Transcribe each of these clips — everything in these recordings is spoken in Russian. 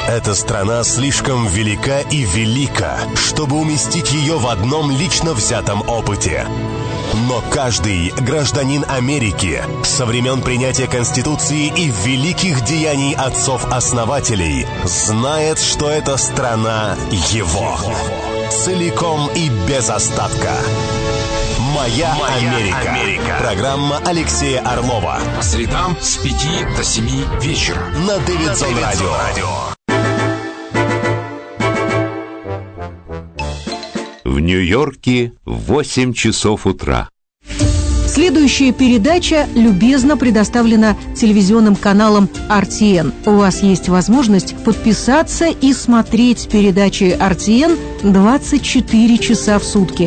Эта страна слишком велика и велика, чтобы уместить ее в одном лично взятом опыте. Но каждый гражданин Америки со времен принятия Конституции и великих деяний отцов-основателей знает, что эта страна его. Целиком и без остатка. «Моя Америка». Программа Алексея Орлова. По средам с 5 до 7 вечера. На Дэвидсон Радио. В Нью-Йорке 8 часов утра. Следующая передача любезно предоставлена телевизионным каналом RTN. У вас есть возможность подписаться и смотреть передачи RTN 24 часа в сутки.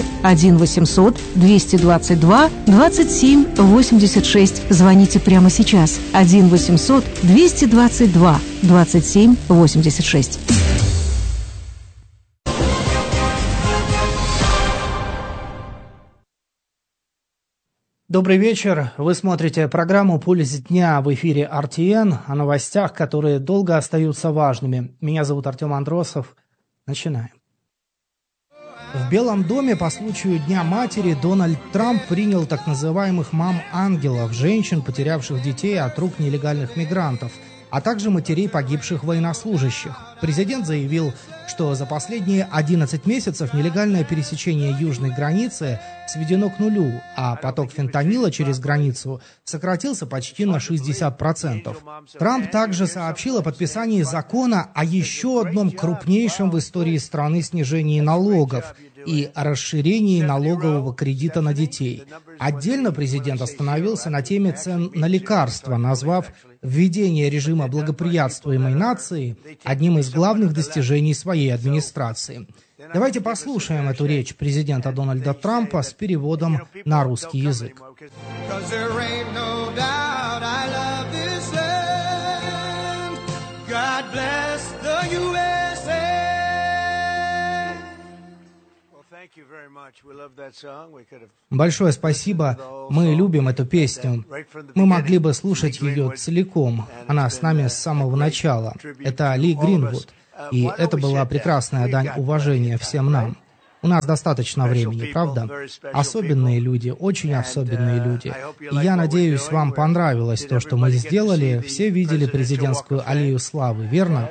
1-800-222-27-86. Звоните прямо сейчас. 1-800-222-27-86. Добрый вечер. Вы смотрите программу «Пульс дня» в эфире RTN о новостях, которые долго остаются важными. Меня зовут Артем Андросов. Начинаем. В Белом доме по случаю Дня матери Дональд Трамп принял так называемых мам-ангелов, женщин, потерявших детей от рук нелегальных мигрантов, а также матерей погибших военнослужащих. Президент заявил, что за последние 11 месяцев нелегальное пересечение южной границы сведено к нулю, а поток фентанила через границу сократился почти на 60%. Трамп также сообщил о подписании закона о еще одном крупнейшем в истории страны снижении налогов и о расширении налогового кредита на детей. Отдельно президент остановился на теме цен на лекарства, назвав введение режима благоприятствуемой нации одним из главных достижений своей администрации. Давайте послушаем эту речь президента Дональда Трампа с переводом на русский язык. Большое спасибо. Мы любим эту песню. Мы могли бы слушать ее целиком. Она с нами с самого начала. Это Ли Гринвуд. И это была прекрасная дань уважения всем нам. У нас достаточно времени, правда? Особенные люди, очень особенные люди. И я надеюсь, вам понравилось то, что мы сделали. Все видели президентскую аллею славы, верно?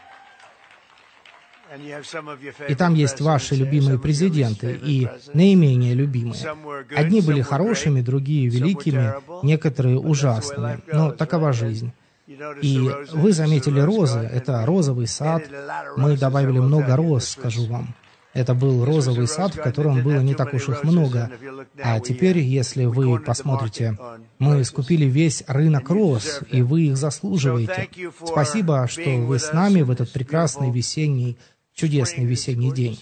И там есть ваши любимые президенты и наименее любимые. Одни были хорошими, другие великими, некоторые ужасными. Но такова жизнь. И вы заметили розы, это розовый сад. Мы добавили много роз, скажу вам. Это был розовый сад, в котором было не так уж их много. А теперь, если вы посмотрите, мы скупили весь рынок роз, и вы их заслуживаете. Спасибо, что вы с нами в этот прекрасный весенний, чудесный весенний день.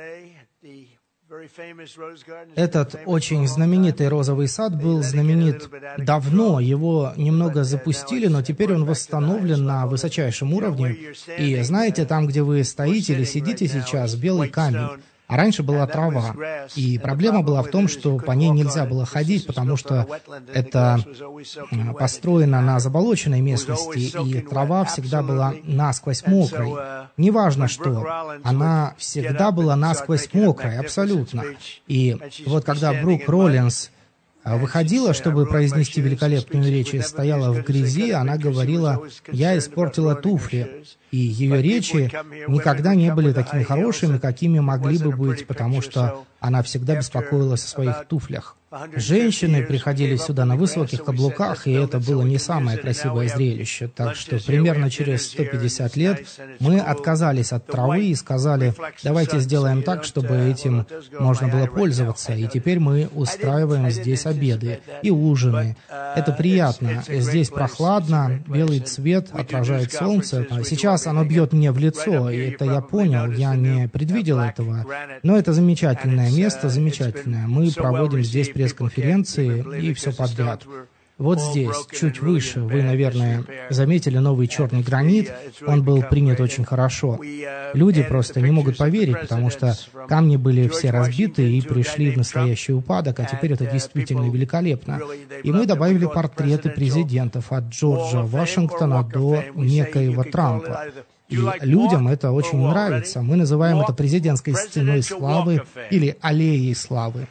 Этот очень знаменитый розовый сад был знаменит давно, его немного запустили, но теперь он восстановлен на высочайшем уровне. И знаете, там, где вы стоите или сидите сейчас, белый камень. А раньше была трава, и проблема была в том, что по ней нельзя было ходить, потому что это построено на заболоченной местности, и трава всегда была насквозь мокрой. Неважно что, она всегда была насквозь мокрой, абсолютно. И вот когда Брук Роллинс выходила, чтобы произнести великолепную речь, и стояла в грязи, она говорила: «Я испортила туфли». И ее речи никогда не были такими хорошими, какими могли бы быть, потому что она всегда беспокоилась о своих туфлях. Женщины приходили сюда на высоких каблуках, и это было не самое красивое зрелище. Так что примерно через 150 лет мы отказались от травы и сказали: давайте сделаем так, чтобы этим можно было пользоваться. И теперь мы устраиваем здесь обеды и ужины. Это приятно. Здесь прохладно, белый цвет отражает солнце. Сейчас оно бьет мне в лицо, и это я понял, я не предвидел этого. Но это замечательное место, замечательное. Мы проводим здесь пресс-конференции и все подряд. Вот здесь, чуть выше, вы, наверное, заметили новый черный гранит. Он был принят очень хорошо. Люди просто не могут поверить, потому что камни были все разбиты и пришли в настоящий упадок, а теперь это действительно великолепно. И мы добавили портреты президентов от Джорджа Вашингтона до некоего Трампа. И людям это очень нравится. Мы называем это президентской стеной славы или аллеей славы.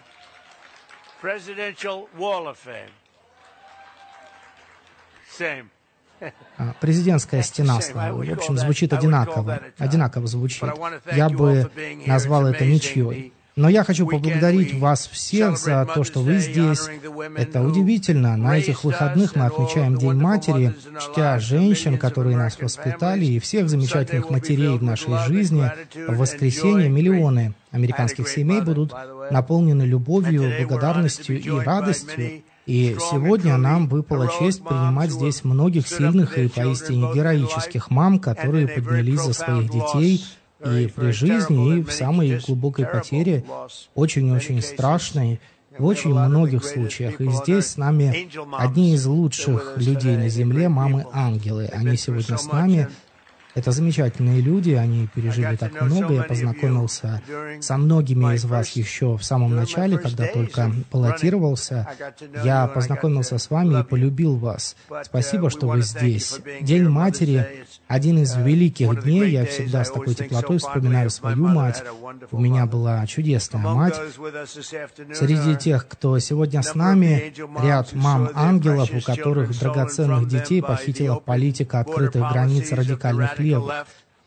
Президентская стена славы. В общем, звучит одинаково звучит. Я бы назвал это ничьей. Но я хочу поблагодарить вас всех за то, что вы здесь. Это удивительно. На этих выходных мы отмечаем День матери, чтя женщин, которые нас воспитали, и всех замечательных матерей в нашей жизни. В воскресенье миллионы американских семей будут наполнены любовью, благодарностью и радостью. И сегодня нам выпала честь принимать здесь многих сильных и поистине героических мам, которые поднялись за своих детей и при жизни, и в самой глубокой потере, очень-очень страшной, в очень многих случаях. И здесь с нами одни из лучших людей на земле, мамы-ангелы. Они сегодня с нами. Это замечательные люди, они пережили так много. Я познакомился со многими из вас еще в самом начале, когда только баллотировался. Я познакомился с вами и полюбил вас. Спасибо, что вы здесь. День матери — один из великих дней. Я всегда с такой теплотой вспоминаю свою мать. У меня была чудесная мать. Среди тех, кто сегодня с нами, ряд мам-ангелов, у которых драгоценных детей похитила политика открытых границ радикальных левых.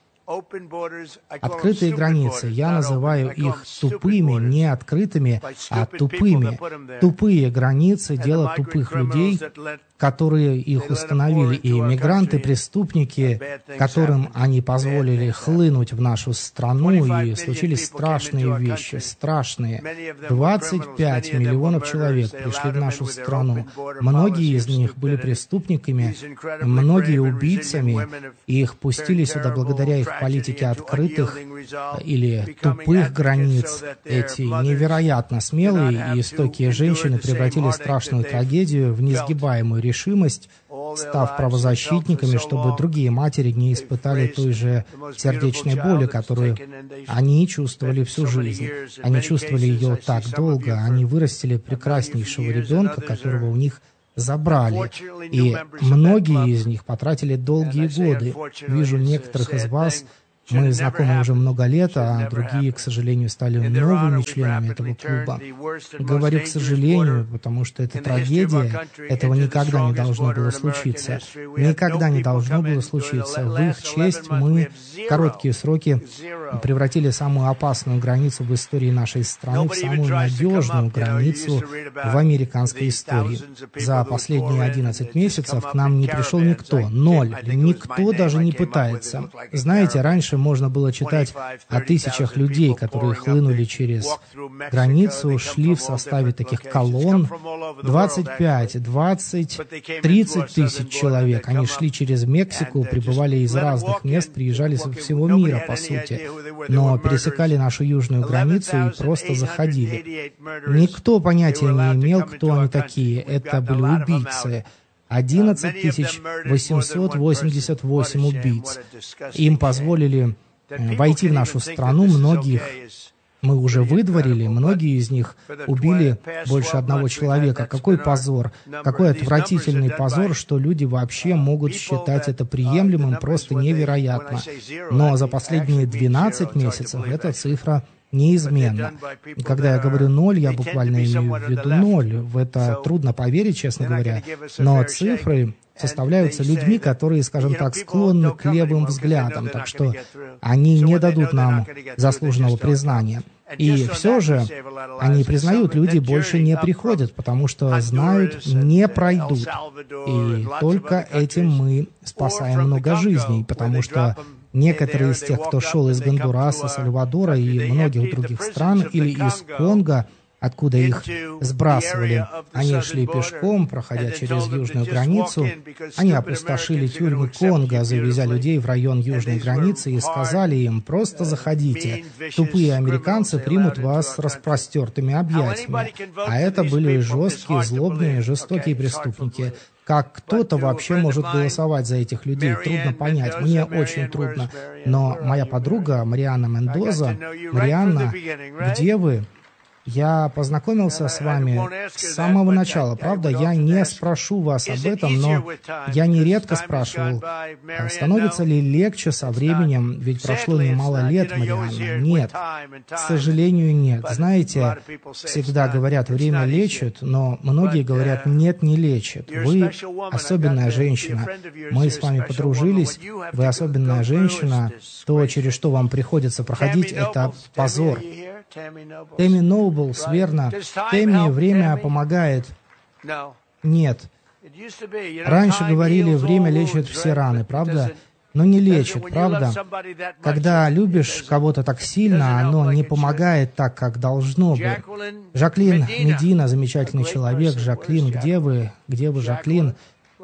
Открытые границы, я называю их тупыми, не открытыми, а тупыми. Тупые границы — дело тупых людей, которые их установили, и мигранты, преступники, которым они позволили хлынуть в нашу страну, и случились страшные вещи, страшные. 25 миллионов человек пришли в нашу страну. Многие из них были преступниками, многие убийцами, и их пустили сюда благодаря их политике открытых или тупых границ. Эти невероятно смелые и стойкие женщины превратили страшную трагедию в несгибаемую решимость, став правозащитниками, чтобы другие матери не испытали той же сердечной боли, которую они чувствовали всю жизнь. Они чувствовали ее так долго, они вырастили прекраснейшего ребенка, которого у них забрали. И многие из них потратили долгие годы. Вижу некоторых из вас, мы знакомы уже много лет, а другие, к сожалению, стали новыми членами этого клуба. Говорю «к сожалению», потому что это трагедия, этого никогда не должно было случиться. Никогда не должно было случиться. В их честь мы в короткие сроки превратили самую опасную границу в истории нашей страны в самую надежную границу в американской истории. За последние 11 месяцев к нам не пришел никто, ноль, никто даже не пытается. Знаете, раньше можно было читать о тысячах людей, которые хлынули через границу, шли в составе таких колонн. 25, 20, 30 тысяч человек. Они шли через Мексику, прибывали из разных мест, приезжали со всего мира, по сути, но пересекали нашу южную границу и просто заходили. Никто понятия не имел, кто они такие. Это были убийцы. 11 888 убийц. Им позволили войти в нашу страну, многих мы уже выдворили, многие из них убили больше одного человека. Какой позор, какой отвратительный позор, что люди вообще могут считать это приемлемым, просто невероятно. Но за последние 12 месяцев эта цифра неизменно. И когда я говорю ноль, я буквально имею в виду ноль. В это трудно поверить, честно говоря. Но цифры составляются людьми, которые, скажем так, склонны к левым взглядам, так что они не дадут нам заслуженного признания. И все же они признают, люди больше не приходят, потому что знают, не пройдут. И только этим мы спасаем много жизней, потому что некоторые из тех, кто шел из Гондураса, Сальвадора и многих других стран, или из Конго, откуда их сбрасывали. Они шли пешком, проходя через южную границу. Они опустошили тюрьмы Конго, завезя людей в район южной границы, и сказали им: «Просто заходите. Тупые американцы примут вас с распростертыми объятиями». А это были жесткие, злобные, жестокие преступники. Как кто-то вообще может голосовать за этих людей, трудно понять. Мне очень трудно. Но моя подруга Марианна Мендоза: «Марианна, где вы?» Я познакомился с вами с самого начала, правда? Я не спрошу вас об этом, но я нередко спрашивал, становится ли легче со временем, ведь прошло немало лет, Марианна. Нет, к сожалению, нет. Знаете, всегда говорят, время лечит, но многие говорят, нет, не лечит. Вы особенная женщина. Мы с вами подружились, вы особенная женщина. То, через что вам приходится проходить, это позор. Тэмми Ноублс, верно. Тэмми, время помогает. Нет. Раньше говорили, время лечит все раны, правда? Но не лечит, правда? Когда любишь кого-то так сильно, оно не помогает так, как должно бы. Жаклин Медина, замечательный человек. Жаклин, где вы? Где вы, Жаклин?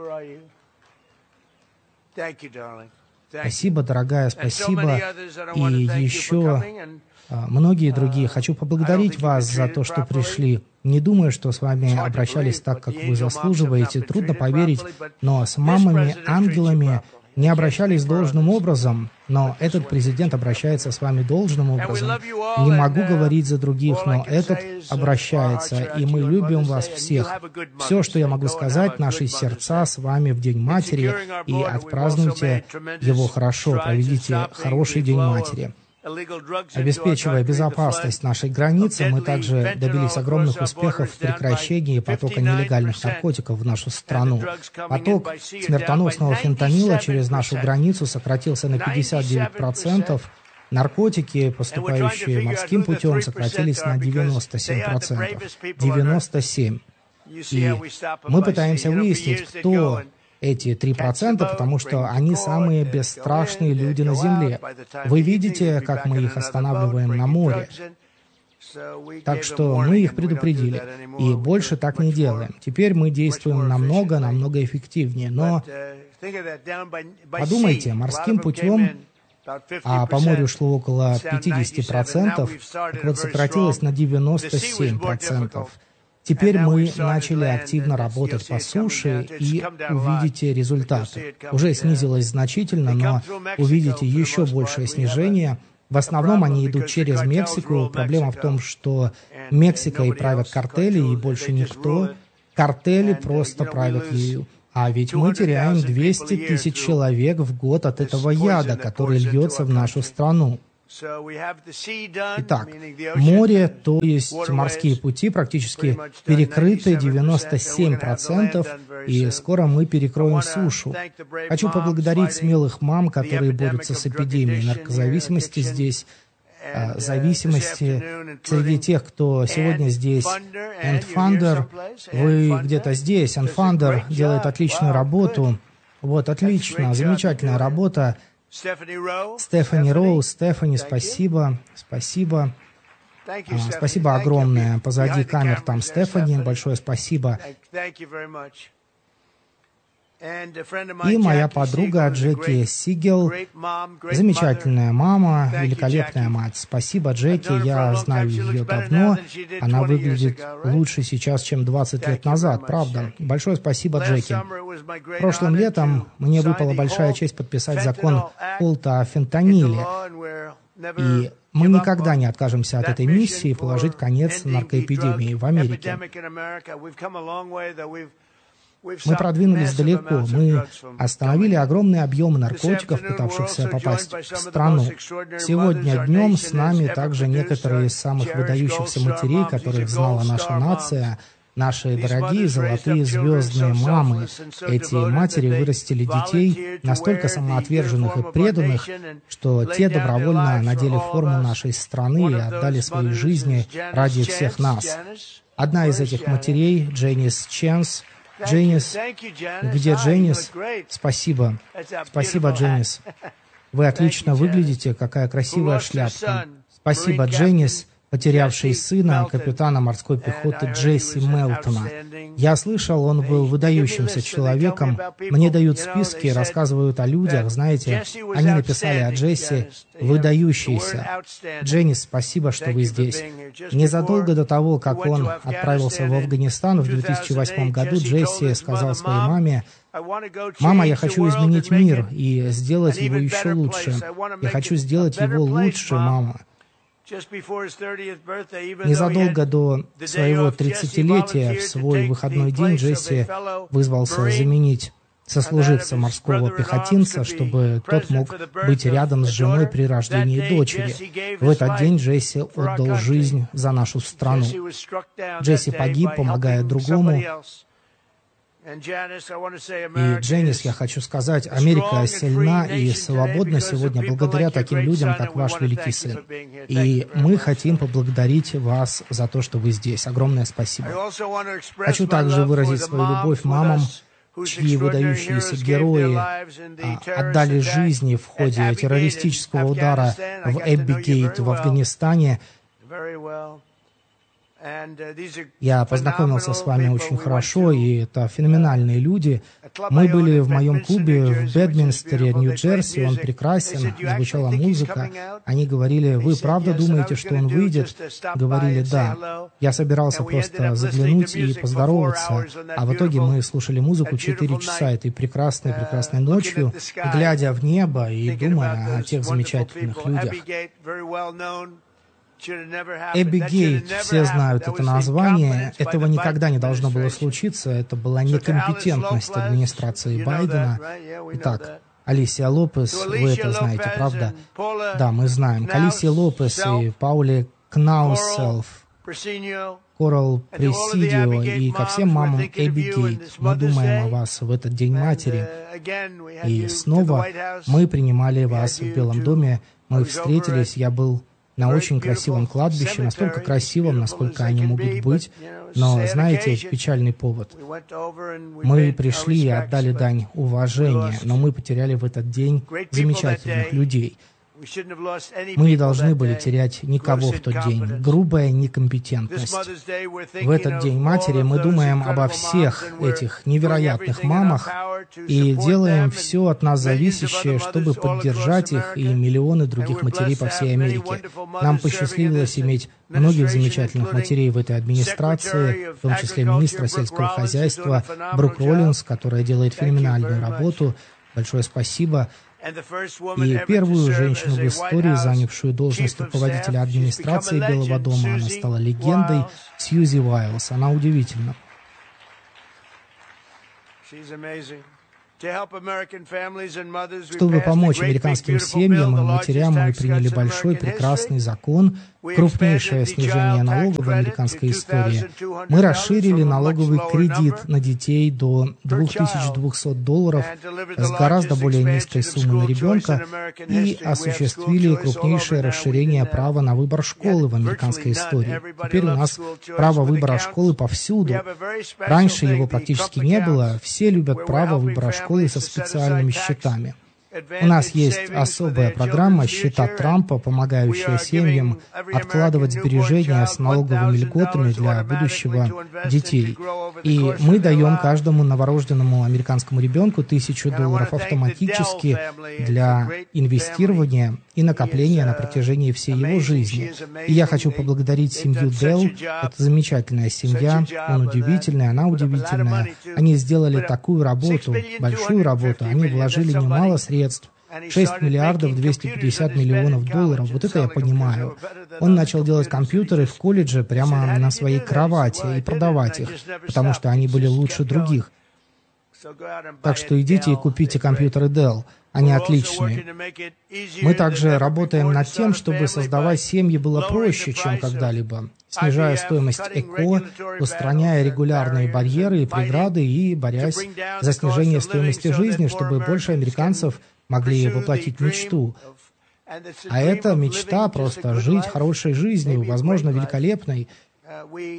Спасибо, дорогая, спасибо. И еще многие другие. Хочу поблагодарить вас за то, что пришли. Не думаю, что с вами обращались так, как вы заслуживаете. Трудно поверить, но с мамами-ангелами не обращались должным образом. Но этот президент обращается с вами должным образом. Не могу говорить за других, но этот обращается, и мы любим вас всех. Все, что я могу сказать, наши сердца с вами в День Матери, и отпразднуйте его хорошо, проведите хороший День Матери. Обеспечивая безопасность нашей границы, мы также добились огромных успехов в прекращении потока нелегальных наркотиков в нашу страну. Поток смертоносного фентанила через нашу границу сократился на 59%. Наркотики, поступающие морским путем, сократились на 97%. 97%. И мы пытаемся выяснить, кто эти 3%, потому что они самые бесстрашные люди на Земле. Вы видите, как мы их останавливаем на море. Так что мы их предупредили. И больше так не делаем. Теперь мы действуем намного эффективнее. Но подумайте, морским путем, а по морю шло около 50%, так вот сократилось на 97%. Теперь мы начали активно работать по суше, и увидите результаты. Уже снизилось значительно, но увидите еще большее снижение. В основном они идут через Мексику. Проблема в том, что Мексикой правят картели, и больше никто. Картели просто правят ею. А ведь мы теряем 200 тысяч человек в год от этого яда, который льется в нашу страну. Итак, море, то есть морские пути, практически перекрыты 97%, и скоро мы перекроем сушу. Хочу поблагодарить смелых мам, которые борются с эпидемией наркозависимости здесь, зависимости среди тех, кто сегодня здесь. Endfunder, вы где-то здесь. Endfunder делает отличную работу. Вот, отлично, замечательная работа. Стефани Роуз, Стефани, спасибо, спасибо. Спасибо огромное. Позади камер там Стефани, большое спасибо. И моя подруга Джеки Сигел, замечательная мама, великолепная мать. Спасибо, Джеки, я знаю ее давно. Она выглядит лучше сейчас, чем 20 лет назад, правда. Большое спасибо, Джеки. Прошлым летом мне выпала большая честь подписать закон Холта о фентаниле. И мы никогда не откажемся от этой миссии положить конец наркоэпидемии в Америке. Мы продвинулись далеко. Мы остановили огромные объемы наркотиков, пытавшихся попасть в страну. Сегодня днем с нами также некоторые из самых выдающихся матерей, которых знала наша нация, наши дорогие золотые звездные мамы. Эти матери вырастили детей, настолько самоотверженных и преданных, что те добровольно надели форму нашей страны и отдали свои жизни ради всех нас. Одна из этих матерей, Дженнис Ченс. Дженнис, где Дженнис? Спасибо. Спасибо, Дженнис. Вы отлично выглядите, какая красивая шляпка. Спасибо, Дженнис. потерявшей сына, капитана морской пехоты Джесси Мелтона. Я слышал, он был выдающимся человеком. Мне дают списки, рассказывают о людях, знаете, они написали о Джесси «выдающийся». Дженнис, спасибо, что вы здесь. Незадолго до того, как он отправился в Афганистан в 2008 году, Джесси сказал своей маме: «Мама, я хочу изменить мир и сделать его еще лучше. Я хочу сделать его лучше, мама». Незадолго до своего 30-летия, в свой выходной день, Джесси вызвался заменить сослуживца морского пехотинца, чтобы тот мог быть рядом с женой при рождении дочери. В этот день Джесси отдал жизнь за нашу страну. Джесси погиб, помогая другому. И, Дженнис, я хочу сказать, Америка сильна и свободна сегодня благодаря таким людям, как ваш великий сын. И мы хотим поблагодарить вас за то, что вы здесь. Огромное спасибо. Хочу также выразить свою любовь мамам, чьи выдающиеся герои отдали жизни в ходе террористического удара в Эбби-Гейт в Афганистане. Я познакомился с вами очень хорошо, и это феноменальные люди. Мы были в моем клубе в Бэдминстере, Нью-Джерси, он прекрасен, звучала музыка. Они говорили: «Вы правда думаете, что он выйдет?» Говорили: «Да». Я собирался просто заглянуть и поздороваться, а в итоге мы слушали музыку 4 часа этой прекрасной ночью, глядя в небо и думая о тех замечательных людях. Эбби-Гейт, все знают это название, этого никогда не должно было случиться, это была некомпетентность администрации Байдена. Итак, Алисия Лопес, вы это знаете, правда? Да, мы знаем. К Алисии Лопес и Пауле Кнауселф, Корал Пресидио и ко всем мамам Эбби-Гейт. Мы думаем о вас в этот День Матери. И снова мы принимали вас в Белом доме, мы встретились, я был на очень красивом кладбище, настолько красивом, насколько они могут быть. Но, знаете, печальный повод. Мы пришли и отдали дань уважения, но мы потеряли в этот день замечательных людей. Мы не должны были терять никого в тот день. Грубая некомпетентность. В этот День Матери мы думаем обо всех этих невероятных мамах и делаем все от нас зависящее, чтобы поддержать их и миллионы других матерей по всей Америке. Нам посчастливилось иметь многих замечательных матерей в этой администрации, в том числе министра сельского хозяйства Брук Роллинс, которая делает феноменальную работу. Большое спасибо. И первую женщину в истории, занявшую должность руководителя администрации Белого дома, она стала легендой, Сьюзи Уайлз. Она удивительна. Чтобы помочь американским семьям и матерям, мы приняли большой, прекрасный закон, крупнейшее снижение налогов в американской истории. Мы расширили налоговый кредит на детей до $2200 с гораздо более низкой суммы на ребенка и осуществили крупнейшее расширение права на выбор школы в американской истории. Теперь у нас право выбора школы повсюду. Раньше его практически не было. Все любят право выбора школы со специальными счетами. У нас есть особая программа «Счета Трампа», помогающая семьям откладывать сбережения с налоговыми льготами для будущего детей. И мы даем каждому новорожденному американскому ребенку $1000 автоматически для инвестирования и накопления на протяжении всей его жизни. И я хочу поблагодарить семью Делл. Это замечательная семья, он удивительный, она удивительная. Они сделали такую работу, большую работу, они вложили немало средств, 6 миллиардов 250 миллионов долларов. Вот это я понимаю. Он начал делать компьютеры в колледже прямо на своей кровати и продавать их, потому что они были лучше других. Так что идите и купите компьютеры Dell. Они отличные. Мы также работаем над тем, чтобы создавать семьи было проще, чем когда-либо, снижая стоимость ЭКО, устраняя регулярные барьеры и преграды и борясь за снижение стоимости жизни, чтобы больше американцев могли воплотить мечту. А эта мечта просто жить хорошей жизнью, возможно, великолепной.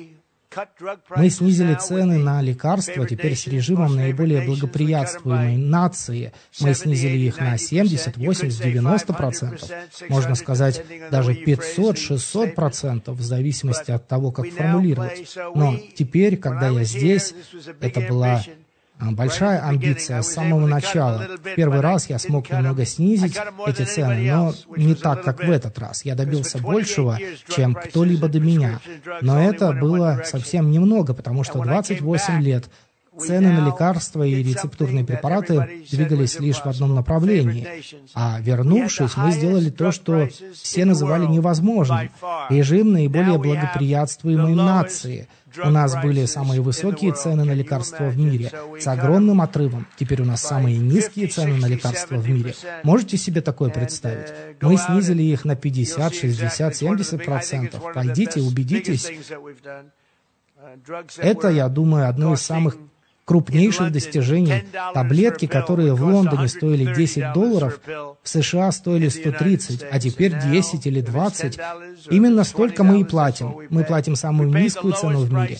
Мы снизили цены на лекарства, теперь с режимом наиболее благоприятствуемой нации. Мы снизили их на 70, 80, 90%. Можно сказать, даже 500-600%, в зависимости от того, как формулировать. Но теперь, когда я здесь, это была большая амбиция с самого начала. В первый раз я смог немного снизить эти цены, но не так, как в этот раз. Я добился большего, чем кто-либо до меня. Но это было совсем немного, потому что 28 лет цены на лекарства и рецептурные препараты двигались лишь в одном направлении. А вернувшись, мы сделали то, что все называли невозможным. Режим наиболее благоприятствуемой нации. У нас были самые высокие цены на лекарства в мире, с огромным отрывом. Теперь у нас самые низкие цены на лекарства в мире. Можете себе такое представить? Мы снизили их на 50, 60, 70%. Пойдите, убедитесь. Это, я думаю, одно из самых крупнейших достижений. Таблетки, которые в Лондоне стоили $10, в США стоили 130, а теперь 10 или 20. Именно столько мы и платим. Мы платим самую низкую цену в мире.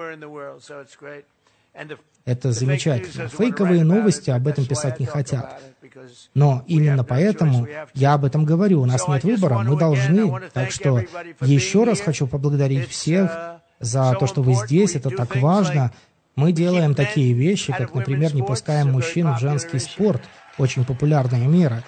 Это замечательно. Фейковые новости об этом писать не хотят. Но именно поэтому я об этом говорю. У нас нет выбора, мы должны. Так что еще раз хочу поблагодарить всех за то, что вы здесь. Это так важно. Мы делаем такие вещи, как, например, не пускаем мужчин в женский спорт. Очень популярная мера.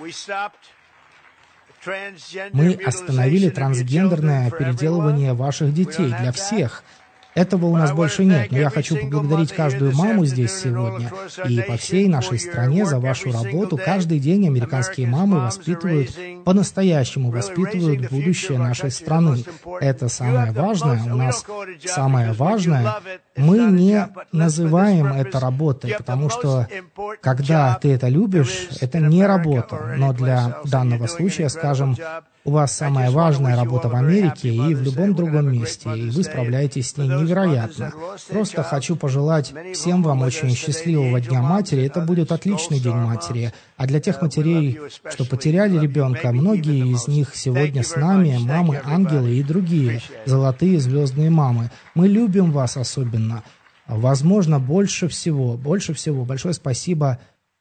Мы остановили трансгендерное переделывание ваших детей для всех. Этого у нас больше нет, но я хочу поблагодарить каждую маму здесь сегодня и по всей нашей стране за вашу работу. Каждый день американские мамы воспитывают, по-настоящему воспитывают будущее нашей страны. Это самое важное. У нас самое важное. Мы не называем это работой, потому что, когда ты это любишь, это не работа. Но для данного случая, скажем, у вас самая важная работа в Америке и в любом другом месте, и вы справляетесь с ней невероятно. Просто хочу пожелать всем вам очень счастливого Дня матери. Это будет отличный День матери. А для тех матерей, что потеряли ребенка, многие из них сегодня с нами, мамы-ангелы и другие, золотые звездные мамы. Мы любим вас особенно. Возможно, больше всего. Большое спасибо.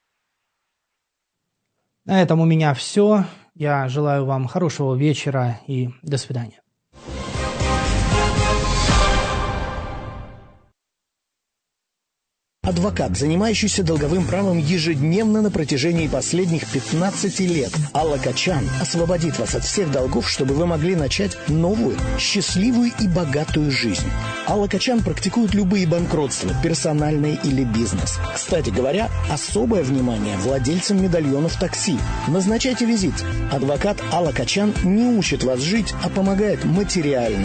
На этом у меня все. Я желаю вам хорошего вечера и до свидания. Адвокат, занимающийся долговым правом ежедневно на протяжении последних 15 лет. Алла Качан освободит вас от всех долгов, чтобы вы могли начать новую, счастливую и богатую жизнь. Алла Качан практикует любые банкротства, персональные или бизнес. Кстати говоря, особое внимание владельцам медальонов такси. Назначайте визит. Адвокат Алла Качан не учит вас жить, а помогает материально.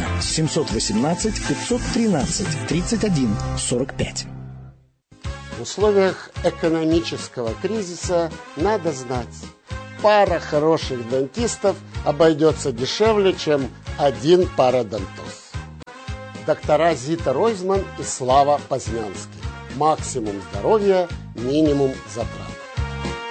718-513-31-45. В условиях экономического кризиса надо знать, пара хороших дантистов обойдется дешевле, чем один пародонтоз. Доктора Зита Ройзман и Слава Познянский. Максимум здоровья, минимум затрат.